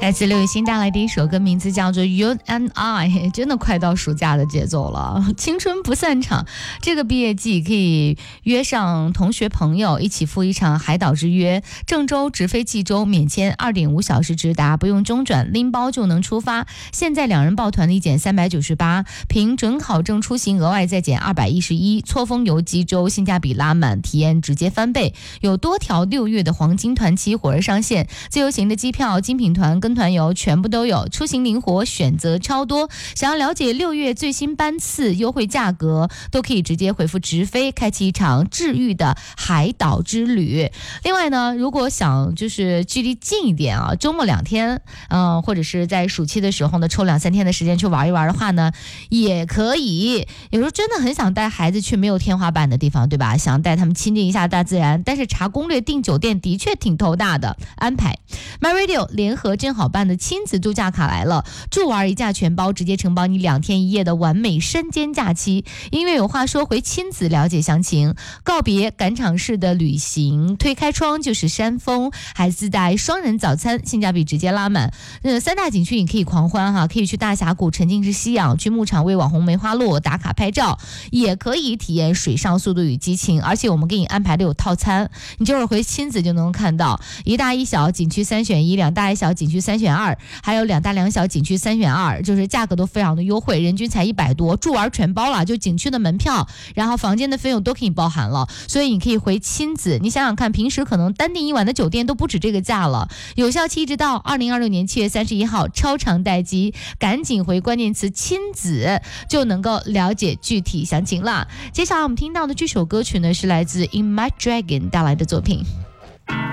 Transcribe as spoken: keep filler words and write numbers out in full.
来自刘雨欣带来的一首歌，名字叫做 You and I， 真的快到暑假的节奏了，青春不散场。这个毕业季可以约上同学朋友一起赴一场海岛之约，郑州直飞济州，免签 二点五小时直达，不用中转，拎包就能出发。现在两人抱团立减三百九十八，凭准考证出行额外再减二百一十一，错峰游济州，性价比拉满，体验直接翻倍。有多条六月的黄金团期火热上线，自由行的机票、精品团、跟团游全部都有，出行灵活，选择超多。想要了解六月最新班次优惠价格，都可以直接回复直飞，开启一场治愈的海岛之旅。另外呢，如果想就是距离近一点啊，周末两天，嗯、呃，或者是在暑期的时候呢，抽两三天的时间去玩一玩的话呢，也可以。有时候真的很想带孩子去没有天花板的地方，对吧？想带他们亲近一下大自然，但是查攻略订酒店的确挺头大的。安排 MyRadio 联合真好办的亲子度假卡来了，住玩一价全包，直接承包你两天一夜的完美身兼假期。音乐有话说，回亲子了解详情。告别赶场式的旅行，推开窗就是山峰，还自带双人早餐，性价比直接拉满。呃，三大景区你可以狂欢哈，可以去大峡谷沉浸式吸氧，去牧场为网红梅花鹿打卡拍照，也可以体验水上速度与激情。而且我们给你安排的有套餐，你就是回亲子就能看到一大一小景区三选一，两大一小景区三选二，还有两大两小景区三选二，就是价格都非常的优惠，人均才一百多，住玩全包了，就景区的门票，然后房间的费用都可以包含了，所以你可以回亲子。你想想看，平时可能单订一晚的酒店都不止这个价了。有效期一直到二零二六年七月三十一号，超长待机，赶紧回关键词亲子就能够了解具体详情了。接下来我们听到的这首歌曲呢，是来自 In My Dragon 带来的作品。